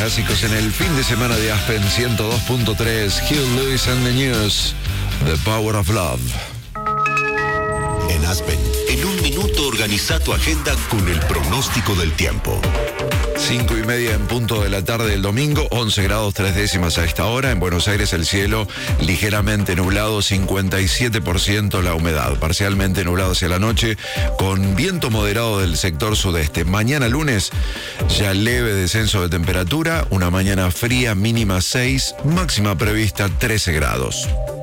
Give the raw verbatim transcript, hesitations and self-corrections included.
clásicos en el fin de semana de Aspen ciento dos punto tres. Hugh Lewis and the News, The Power of Love. En Aspen, en un minuto organiza tu agenda con el pronóstico del tiempo. Cinco y media en punto de la tarde del domingo, once grados tres décimas a esta hora. En Buenos Aires el cielo ligeramente nublado, cincuenta y siete por ciento la humedad. Parcialmente nublado hacia la noche, con viento moderado del sector sudeste. Mañana lunes, ya leve descenso de temperatura, una mañana fría, mínima seis, máxima prevista trece grados.